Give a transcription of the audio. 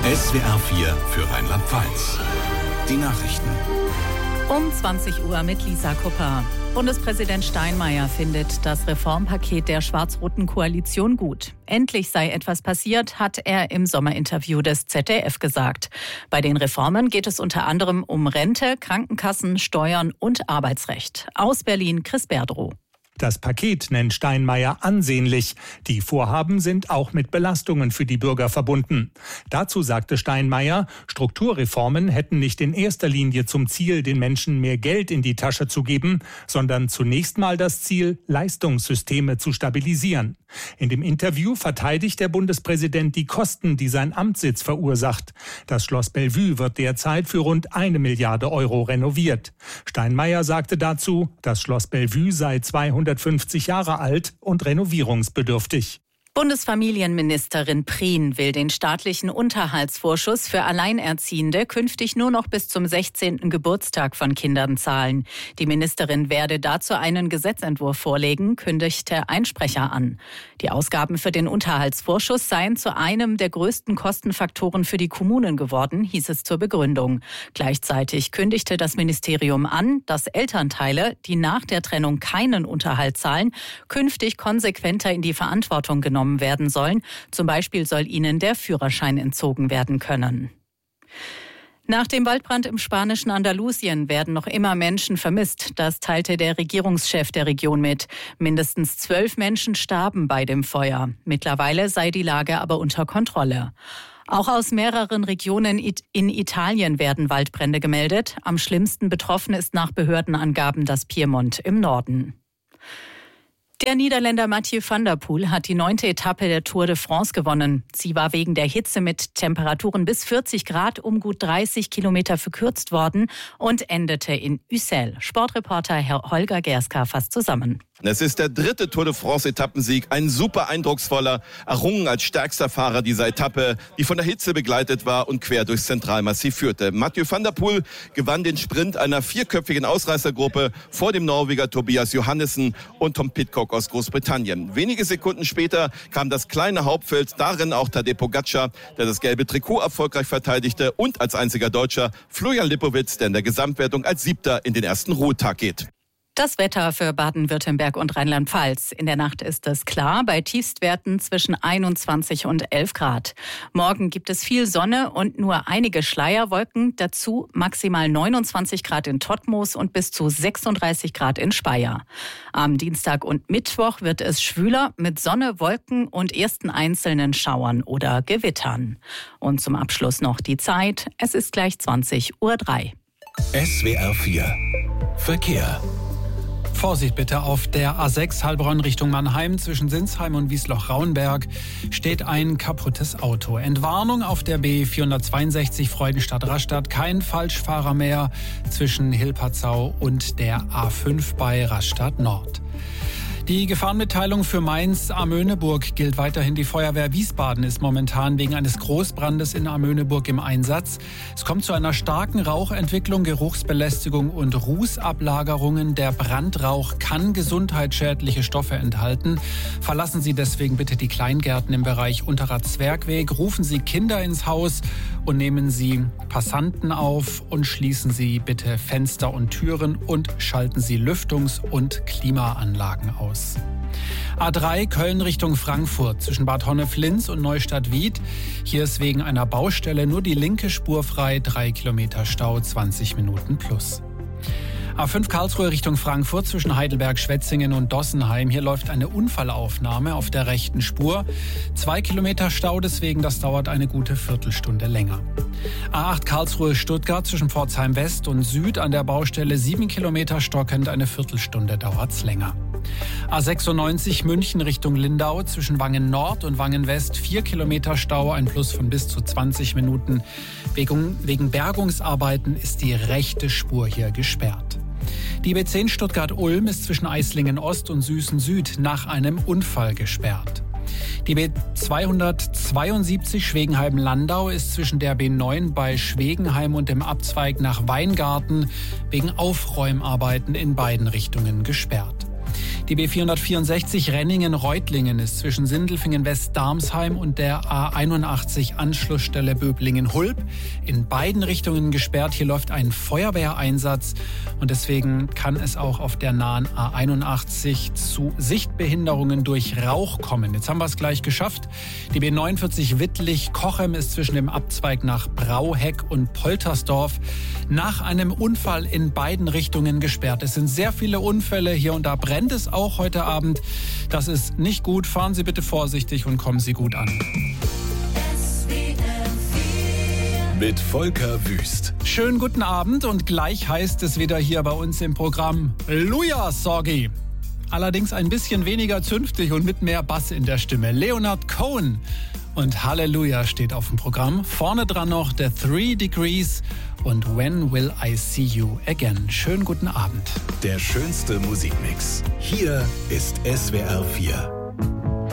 SWR 4 für Rheinland-Pfalz. Die Nachrichten. Um 20 Uhr mit Lisa Kupper. Bundespräsident Steinmeier findet das Reformpaket der schwarz-roten Koalition gut. Endlich sei etwas passiert, hat er im Sommerinterview des ZDF gesagt. Bei den Reformen geht es unter anderem um Rente, Krankenkassen, Steuern und Arbeitsrecht. Aus Berlin Chris Berdrow. Das Paket nennt Steinmeier ansehnlich. Die Vorhaben sind auch mit Belastungen für die Bürger verbunden. Dazu sagte Steinmeier, Strukturreformen hätten nicht in erster Linie zum Ziel, den Menschen mehr Geld in die Tasche zu geben, sondern zunächst mal das Ziel, Leistungssysteme zu stabilisieren. In dem Interview verteidigt der Bundespräsident die Kosten, die sein Amtssitz verursacht. Das Schloss Bellevue wird derzeit für rund 1 Milliarde Euro renoviert. Steinmeier sagte dazu, das Schloss Bellevue sei 250 Jahre alt und renovierungsbedürftig. Bundesfamilienministerin Prien will den staatlichen Unterhaltsvorschuss für Alleinerziehende künftig nur noch bis zum 16. Geburtstag von Kindern zahlen. Die Ministerin werde dazu einen Gesetzentwurf vorlegen, kündigte ein Sprecher an. Die Ausgaben für den Unterhaltsvorschuss seien zu einem der größten Kostenfaktoren für die Kommunen geworden, hieß es zur Begründung. Gleichzeitig kündigte das Ministerium an, dass Elternteile, die nach der Trennung keinen Unterhalt zahlen, künftig konsequenter in die Verantwortung genommen werden sollen. Zum Beispiel soll ihnen der Führerschein entzogen werden können. Nach dem Waldbrand im spanischen Andalusien werden noch immer Menschen vermisst. Das teilte der Regierungschef der Region mit. Mindestens 12 Menschen starben bei dem Feuer. Mittlerweile sei die Lage aber unter Kontrolle. Auch aus mehreren Regionen in Italien werden Waldbrände gemeldet. Am schlimmsten betroffen ist nach Behördenangaben das Piemont im Norden. Der Niederländer Mathieu van der Poel hat die 9. Etappe der Tour de France gewonnen. Sie war wegen der Hitze mit Temperaturen bis 40 Grad um gut 30 Kilometer verkürzt worden und endete in Ussel. Sportreporter Herr Holger Gerska fasst zusammen. Es ist der 3. Tour de France-Etappensieg, ein super eindrucksvoller, errungen als stärkster Fahrer dieser Etappe, die von der Hitze begleitet war und quer durchs Zentralmassiv führte. Mathieu van der Poel gewann den Sprint einer 4-köpfigen Ausreißergruppe vor dem Norweger Tobias Johannessen und Tom Pidcock aus Großbritannien. Wenige Sekunden später kam das kleine Hauptfeld, darin auch Tadej Pogačar, der das gelbe Trikot erfolgreich verteidigte, und als einziger Deutscher Florian Lipowitz, der in der Gesamtwertung als 7. in den ersten Ruhetag geht. Das Wetter für Baden-Württemberg und Rheinland-Pfalz. In der Nacht ist es klar, bei Tiefstwerten zwischen 21 und 11 Grad. Morgen gibt es viel Sonne und nur einige Schleierwolken. Dazu maximal 29 Grad in Todtmoos und bis zu 36 Grad in Speyer. Am Dienstag und Mittwoch wird es schwüler mit Sonne, Wolken und ersten einzelnen Schauern oder Gewittern. Und zum Abschluss noch die Zeit. Es ist gleich 20:03 Uhr. SWR 4 Verkehr. Vorsicht bitte, auf der A6 Heilbronn Richtung Mannheim zwischen Sinsheim und Wiesloch-Rauenberg steht ein kaputtes Auto. Entwarnung auf der B462 Freudenstadt-Rastatt, kein Falschfahrer mehr zwischen Hilpertsau und der A5 bei Rastatt Nord. Die Gefahrenmitteilung für Mainz-Amöneburg gilt weiterhin. Die Feuerwehr Wiesbaden ist momentan wegen eines Großbrandes in Amöneburg im Einsatz. Es kommt zu einer starken Rauchentwicklung, Geruchsbelästigung und Rußablagerungen. Der Brandrauch kann gesundheitsschädliche Stoffe enthalten. Verlassen Sie deswegen bitte die Kleingärten im Bereich Unterer Zwergweg. Rufen Sie Kinder ins Haus und nehmen Sie Passanten auf und schließen Sie bitte Fenster und Türen und schalten Sie Lüftungs- und Klimaanlagen aus. A3 Köln Richtung Frankfurt zwischen Bad Honnef-Linz und Neustadt-Wied. Hier ist wegen einer Baustelle nur die linke Spur frei, 3 Kilometer Stau, 20 Minuten plus. A5 Karlsruhe Richtung Frankfurt zwischen Heidelberg, Schwetzingen und Dossenheim. Hier läuft eine Unfallaufnahme auf der rechten Spur. 2 Kilometer Stau, deswegen das dauert eine gute Viertelstunde länger. A8 Karlsruhe Stuttgart zwischen Pforzheim West und Süd an der Baustelle 7 Kilometer stockend, eine Viertelstunde dauert's länger. A96 München Richtung Lindau zwischen Wangen Nord und Wangen West 4 Kilometer Stau, ein Plus von bis zu 20 Minuten. Wegen Bergungsarbeiten ist die rechte Spur hier gesperrt. Die B10 Stuttgart-Ulm ist zwischen Eislingen Ost und Süßen Süd nach einem Unfall gesperrt. Die B272 Schwegenheim-Landau ist zwischen der B9 bei Schwegenheim und dem Abzweig nach Weingarten wegen Aufräumarbeiten in beiden Richtungen gesperrt. Die B464 Renningen-Reutlingen ist zwischen Sindelfingen-West-Darmsheim und der A81 Anschlussstelle Böblingen-Hulb in beiden Richtungen gesperrt. Hier läuft ein Feuerwehreinsatz und deswegen kann es auch auf der nahen A81 zu Sichtbehinderungen durch Rauch kommen. Jetzt haben wir es gleich geschafft. Die B49 Wittlich-Kochem ist zwischen dem Abzweig nach Brauheck und Poltersdorf nach einem Unfall in beiden Richtungen gesperrt. Es sind sehr viele Unfälle. Hier und da brennt es auch heute Abend. Das ist nicht gut. Fahren Sie bitte vorsichtig und kommen Sie gut an. Mit Volker Wüst. Schönen guten Abend und gleich heißt es wieder hier bei uns im Programm Luja Sorgi. Allerdings ein bisschen weniger zünftig und mit mehr Bass in der Stimme. Leonard Cohen und Halleluja steht auf dem Programm. Vorne dran noch The 3 Degrees und When Will I See You Again. Schönen guten Abend. Der schönste Musikmix. Hier ist SWR 4.